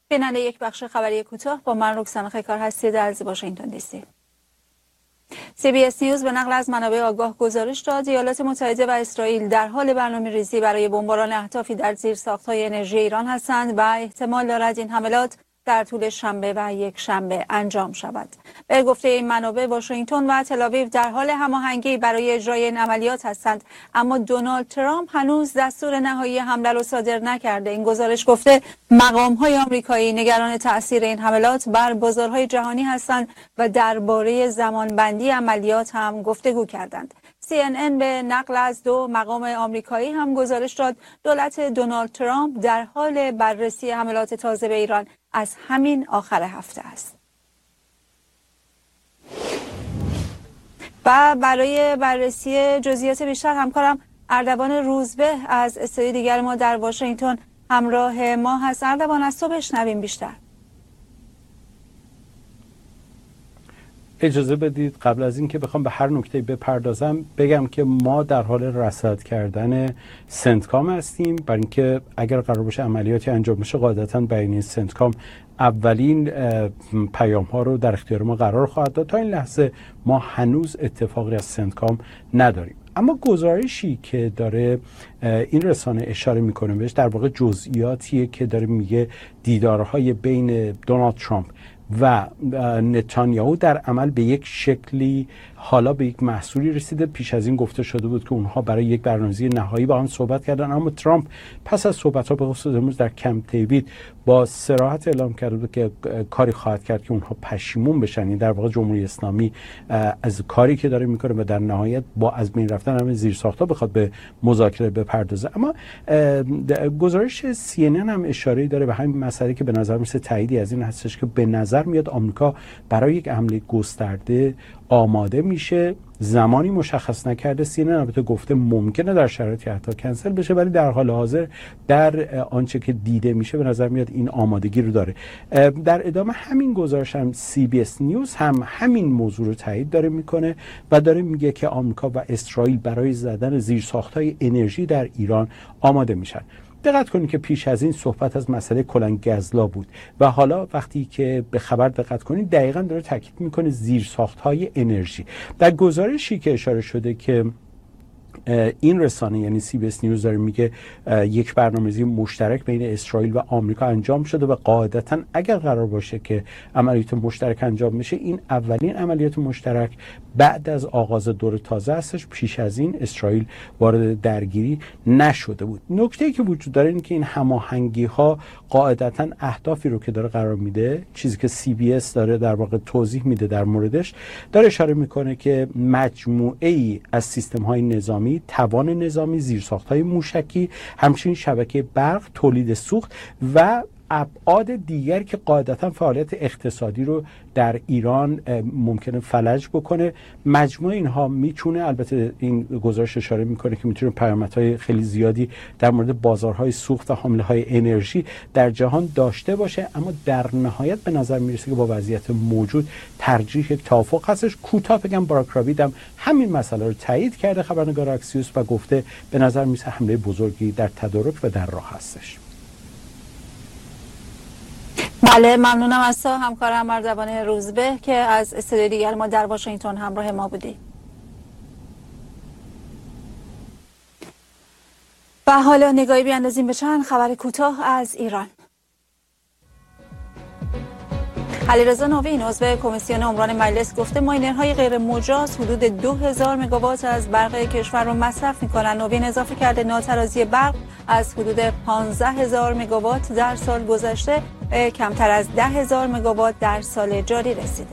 بیننده یک بخش خبری کوتاه با من رکسانا خیکار هستید از واشنگتن دی سی. CBS نیوز به نقل از منابع آگاه گزارش داد ایالات متحده و اسرائیل در حال برنامه‌ریزی برای بمباران اهدافی در زیرساخت‌های انرژی ایران هستند و احتمال دارد این حملات در طول شنبه و یک شنبه انجام شود. به گفته این منابع واشنگتن و تل‌آویو در حال هماهنگی برای اجرای این عملیات هستند، اما دونالد ترامپ هنوز دستور نهایی حمله را صادر نکرده. این گزارش گفته مقام‌های آمریکایی نگران تأثیر این حملات بر بازارهای جهانی هستند و درباره زمانبندی عملیات هم گفتگو کردند. CNN به نقل از 2 مقام آمریکایی هم گزارش داد دولت دونالد ترامپ در حال بررسی حملات تازه به ایران از همین آخر هفته است. و برای بررسی جزئیات بیشتر همکارم اردوان روزبه از استودیوی دیگر ما در واشنگتن همراه ما هست. اردوان، از تو بشنویم بیشتر. اجازه بدید قبل از اینکه بخوام به هر نکته بپردازم بگم که ما در حال رصد کردن سنتکام هستیم، برای اینکه اگر قرار باشه عملیاتی انجام بشه قاعدتاً بیانیه سنتکام اولین پیام ها رو در اختیار ما قرار خواهد داد. تا این لحظه ما هنوز اتفاقی از سنتکام نداریم، اما گزارشی که داره این رسانه اشاره میکنه بهش در واقع جزئیاتیه که داره میگه دیدارهای بین دونالد ترامپ و نتانیاهو در عمل به یک شکلی حالا به یک محصولی رسیده. پیش از این گفته شده بود که اونها برای یک برنامه‌ریزی نهایی با هم صحبت کردن، اما ترامپ پس از صحبت‌ها به خصوص امروز در کمپ دیوید با صراحت اعلام کرده بود که کاری خواهد کرد که اونها پشیمون بشن. این در واقع جمهوری اسلامی از کاری که داره میکنه و در نهایت با از بین رفتن همه زیرساخت‌ها بخواد به مذاکره بپردازه. اما گزارش CNN هم اشاره داره به همین مسئله که به نظر میاد تاییدی از این هستش که به نظر میاد آمریکا برای یک حمله گسترده آماده میشه. زمانی مشخص نکرده. CNN البته گفته ممکنه در شرایطی حتی کنسل بشه، ولی در حال حاضر در آنچه که دیده میشه به نظر میاد این آمادگی رو داره. در ادامه همین گزارش هم CBS نیوز هم همین موضوع رو تایید داره میکنه و داره میگه که آمریکا و اسرائیل برای زدن زیرساخت‌های انرژی در ایران آماده میشن. دقت کنید که پیش از این صحبت از مسئله کلنگزلا بود و حالا وقتی که به خبر دقت کنید دقیقاً داره تاکید میکنه زیرساخت‌های انرژی. در گزارشی که اشاره شده که این رسانه یعنی CBS نیوز داره میگه یک برنامه‌ریزی مشترک بین اسرائیل و آمریکا انجام شده و قاعدتاً اگر قرار باشه که عملیات مشترک انجام بشه این اولین عملیات مشترک بعد از آغاز دور تازه هستش. پیش از این اسرائیل وارد درگیری نشده بود. نکته‌ای که وجود داره این که این هماهنگی‌ها قاعدتاً اهدافی رو که داره قرار میده، چیزی که CBS داره در واقع توضیح میده در موردش، داره اشاره میکنه که مجموعه‌ای از سیستم‌های نظامی، توان نظامی، زیرساخت‌های موشکی، همچنین شبکه برق، تولید سوخت و ابعاد دیگری که قاعدتاً فعالیت اقتصادی رو در ایران ممکنه فلج بکنه. مجموع اینها میتونه، البته این گزارش اشاره میکنه که میتونه پیامدهای خیلی زیادی در مورد بازارهای سوخت و حامله‌های انرژی در جهان داشته باشه، اما در نهایت به نظر میرسه که با وضعیت موجود ترجیح توافق هستش. کوتاه بگم باراک راوید هم همین مسئله رو تایید کرده، خبرنگار اکسیوس، و گفته به نظر میرسه حمله بزرگی در تدارک و در راه هستش. بله، ممنونم از تو همکارم اردوان روزبه که از استودیوی دیگر ما در واشنگتن همراه ما بودی. و حالا نگاهی بیاندازیم به چند خبر کوتاه از ایران. علیرضا نوین عضو کمیسیون عمران مجلس گفته ماینرهای غیر مجاز حدود 2000 مگاوات از برق کشور را مصرف می‌کنند. نوین اضافه کرده ناترازی برق از حدود 15000 مگاوات در سال گذشته کمتر از 10000 مگاوات در سال جاری رسیده.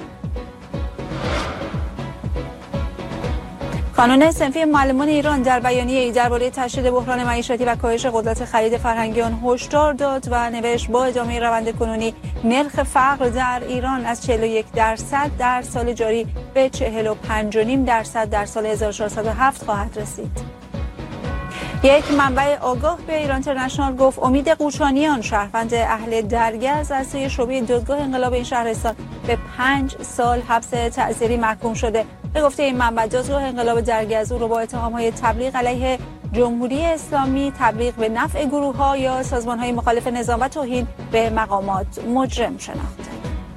کانون صنفی معلمان ایران در بیانیه‌ای درباره تشدید بحران معیشتی و کاهش قدرت خرید فرهنگی آن هشدار داد و نوشت با ادامه روند کنونی نرخ فقر در ایران از 41% در سال جاری به 45.5% در سال 1407 خواهد رسید. یک منبع آگاه به ایران اینترنشنال گفت امید قوچانیان شهروند اهل درگز از سوی شعبه دادگاه انقلاب این شهرستان به 5 سال حبس تعزیری محکوم شده. به گفته این منبع دادگاه انقلاب درگز او را با اتهام‌های تبلیغ علیه جمهوری اسلامی تبلیغ به نفع گروه‌ها یا سازمان‌های مخالف نظام و توهین به مقامات مجرم شناخته.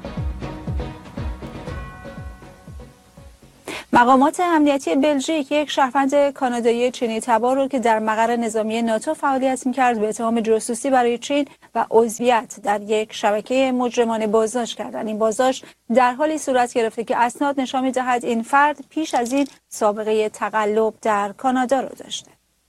مقامات امنیتی بلژیک یک شهروند کانادایی چینی تبار رو که در مقر نظامی ناتو فعالیت می‌کرد به اتهام جاسوسی برای چین و عضویت در یک شبکه مجرمانه بازداشت کردند. این بازداشت در حالی صورت گرفته که اسناد نشان می‌دهد این فرد پیش از این سابقه تقلب در کانادا رو داشته.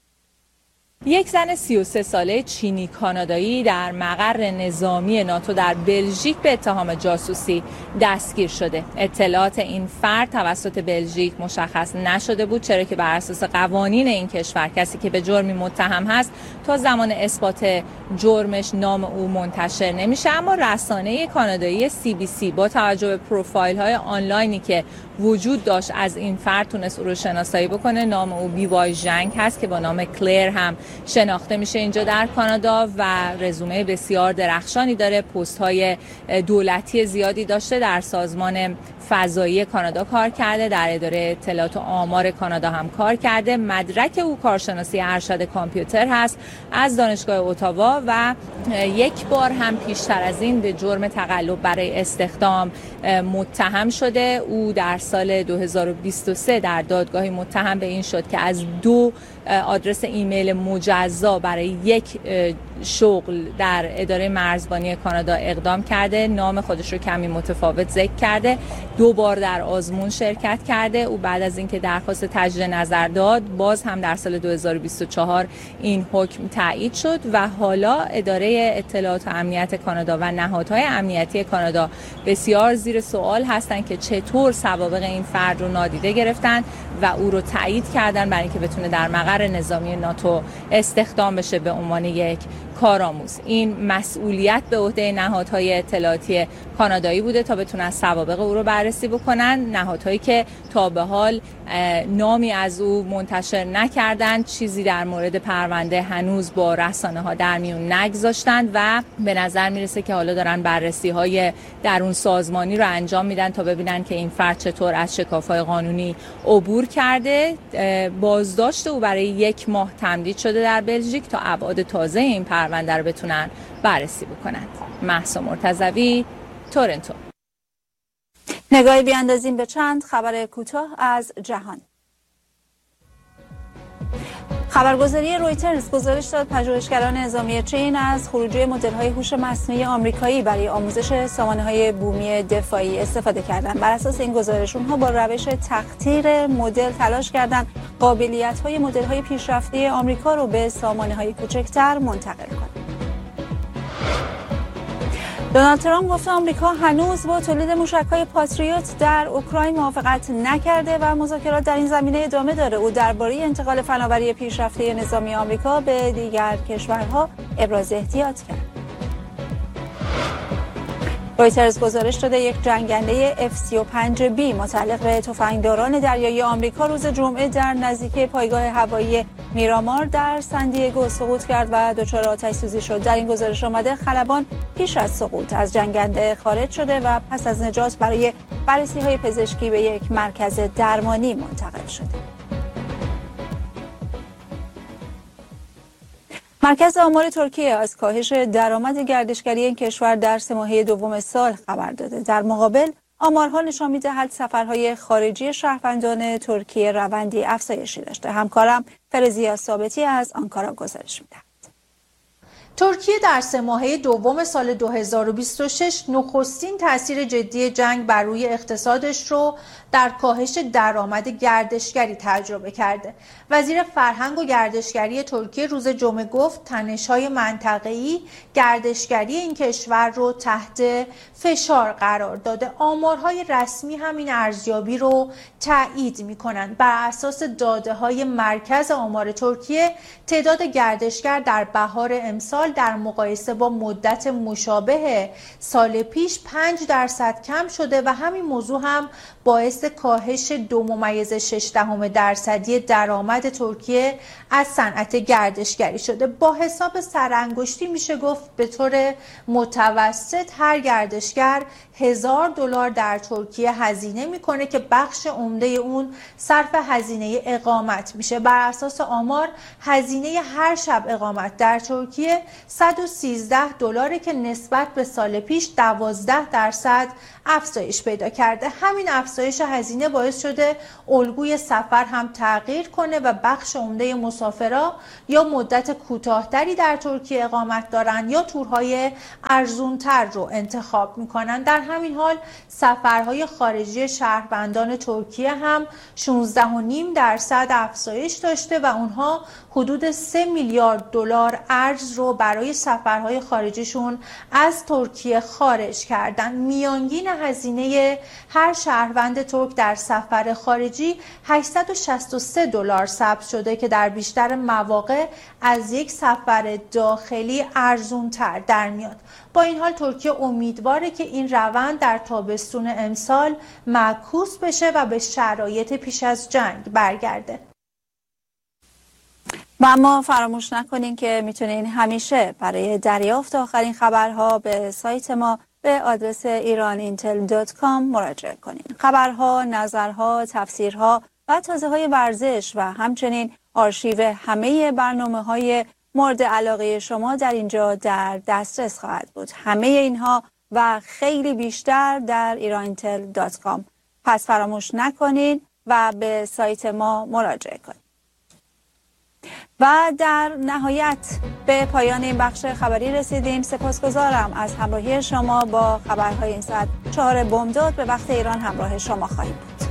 یک زن 33 ساله چینی کانادایی در مقر نظامی ناتو در بلژیک به اتهام جاسوسی دستگیر شده. اطلاعات این فرد توسط بلژیک مشخص نشده بود، چرا که بر اساس قوانین این کشور کسی که به جرمی متهم هست تا زمان اثبات جرمش نام او منتشر نمیشه. اما رسانه کانادایی CBC با توجه به پروفایل های آنلاینی که وجود داشت از این فرد تونست او رو شناسایی بکنه. نام او بیوای ژنگ هست که با نام کلیر هم شناخته میشه اینجا در کانادا و رزومه بسیار درخشانی داره. پست های دولتی زیادی داشته، در سازمان فضایی کانادا کار کرده، در اداره اطلاعات و آمار کانادا هم کار کرده. مدرک او کارشناسی ارشد کامپیوتر هست از دانشگاه اتاوا و یک بار هم پیشتر از این به جرم تقلب برای استخدام متهم شده. او در سال 2023 در دادگاهی متهم به این شد که از 2 آدرس ایمیل مجزا برای یک شغل در اداره مرزبانی کانادا اقدام کرده. نام خودش رو کمی متفاوت ذکر کرده. 2 بار در آزمون شرکت کرده. او بعد از اینکه درخواست تجدید نظر داد باز هم در سال 2024 این حکم تایید شد و حالا اداره اطلاعات و امنیت کانادا و نهادهای امنیتی کانادا بسیار زیر سوال هستند که چطور سوابق این فرد رو نادیده گرفتن و او رو تایید کردن برای اینکه بتونه در مقر نظامی ناتو استخدام بشه به عنوان یک کارآموز. این مسئولیت به عهده نهادهای اطلاعاتی کانادایی بوده تا بتونن سوابق او رو بررسی بکنن. نهادهایی که تا به حال نامی از او منتشر نکردن، چیزی در مورد پرونده هنوز با رسانه‌ها در میون نگذاشتن و به نظر میرسه که حالا دارن بررسی‌های درون سازمانی رو انجام میدن تا ببینن که این فرد چطور از شکاف‌های قانونی عبور کرده. بازداشت او برای 1 ماه تمدید شده در بلژیک تا ابعاد تازه این پرونده رو بتونن بررسی بکنند. مهسا مرتضوی، تورنتو. نگاهی بیاندازیم به چند خبر کوتاه از جهان. خبرگزاری رویترز گزارش داد پژوهشگران نظامی چین از خروجی مدل‌های هوش مصنوعی آمریکایی برای آموزش سامانه‌های بومی دفاعی استفاده کردند. بر اساس این گزارش اونها با روش تقطیر مدل تلاش کردند قابلیت‌های مدل‌های پیشرفته آمریکا رو به سامانه‌های کوچکتر منتقل کنند. دونالد ترامپ گفته آمریکا هنوز با تولید موشک‌های پاتریوت در اوکراین موافقت نکرده و مذاکرات در این زمینه ادامه داره. او درباره انتقال فناوری پیشرفته نظامی آمریکا به دیگر کشورها ابراز احتیاط کرد. رویترز گزارش داده یک جنگنده F-35B متعلق به تفنگداران دریایی آمریکا روز جمعه در نزدیکی پایگاه هوایی میرامار در سندیگو سقوط کرد و دچار آتش‌سوزی شد. در این گزارش آمده خلبان پیش از سقوط از جنگنده خارج شده و پس از نجات برای بررسی‌های پزشکی به یک مرکز درمانی منتقل شده. مرکز آمار ترکیه از کاهش درآمد گردشگری این کشور در 3 ماهه دوم سال خبر داده. در مقابل آمارها نشان می‌دهد سفرهای خارجی شهروندان ترکیه روندی افزایشی داشته. همکارم فرزیا ثابتی از آنکارا گزارش می‌دهد. ترکیه در 3 ماهه دوم سال 2026 نخستین تاثیر جدی جنگ بر روی اقتصادش رو در کاهش درآمد گردشگری تجربه کرده. وزیر فرهنگ و گردشگری ترکیه روز جمعه گفت تنش‌های منطقه‌ای گردشگری این کشور رو تحت فشار قرار داده. آمارهای رسمی همین ارزیابی رو تایید می‌کنند. بر اساس داده‌های مرکز آمار ترکیه تعداد گردشگر در بهار امسال در مقایسه با مدت مشابه سال پیش 5% کم شده و همین موضوع هم باعث کاهش 2.6% درآمد ترکیه از صنعت گردشگری شده. با حساب سرانگشتی میشه گفت به طور متوسط هر گردشگر $1000 در ترکیه هزینه میکنه که بخش عمده اون صرف هزینه اقامت میشه. بر اساس آمار هزینه هر شب اقامت در ترکیه $113 که نسبت به سال پیش 12% افزایش پیدا کرده. همین افزایش هزینه باعث شده الگوی سفر هم تغییر کنه و بخش عمده مسافرها یا مدت کوتاه‌تری در ترکیه اقامت دارن یا تورهای ارزونتر رو انتخاب میکنن. در همین حال سفرهای خارجی شهروندان ترکیه هم 16.5% افزایش داشته و اونها حدود $3 میلیارد ارز رو برای سفرهای خارجیشون از ترکیه خارج کردن. میانگین هزینه هر شهروند ترک در سفر خارجی $863 ثبت شده که در بیشتر مواقع از یک سفر داخلی ارزونتر در میاد. با این حال ترکیه امیدواره که این روند در تابستون امسال معکوس بشه و به شرایط پیش از جنگ برگرده. و اما فراموش نکنین که میتونین همیشه برای دریافت آخرین خبرها به سایت ما به آدرس iran-intel.com مراجعه کنین. خبرها، نظرها، تفسیرها و تازه‌های ورزش و همچنین آرشیو همه برنامه‌های مورد علاقه شما در اینجا در دسترس خواهد بود. همه اینها و خیلی بیشتر در iran-intel.com. پس فراموش نکنین و به سایت ما مراجعه کنین. و در نهایت به پایان این بخش خبری رسیدیم. سپاسگزارم از همراهی شما با خبرهای این ساعت. 4 بامداد به وقت ایران همراه شما خواهیم بود.